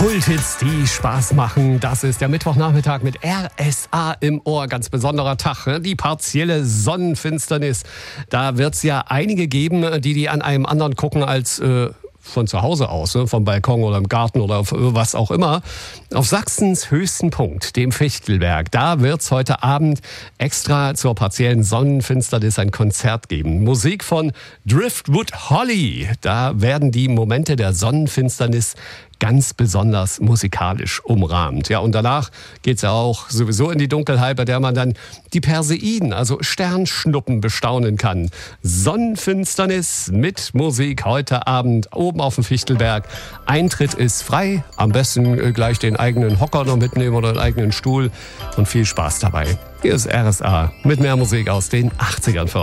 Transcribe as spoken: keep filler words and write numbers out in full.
Kulthits, die Spaß machen. Das ist der Mittwochnachmittag mit R S A im Ohr. Ganz besonderer Tag, ne? Die partielle Sonnenfinsternis. Da wird es ja einige geben, die die an einem anderen gucken als äh, von zu Hause aus, ne? Vom Balkon oder im Garten oder was auch immer. Auf Sachsens höchsten Punkt, dem Fichtelberg, da wird es heute Abend extra zur partiellen Sonnenfinsternis ein Konzert geben. Musik von Driftwood Holly. Da werden die Momente der Sonnenfinsternis ganz besonders musikalisch umrahmt. Ja, und danach geht's ja auch sowieso in die Dunkelheit, bei der man dann die Perseiden, also Sternschnuppen, bestaunen kann. Sonnenfinsternis mit Musik heute Abend oben auf dem Fichtelberg. Eintritt ist frei. Am besten gleich den eigenen Hocker noch mitnehmen oder den eigenen Stuhl. Und viel Spaß dabei. Hier ist R S A mit mehr Musik aus den achtzigern für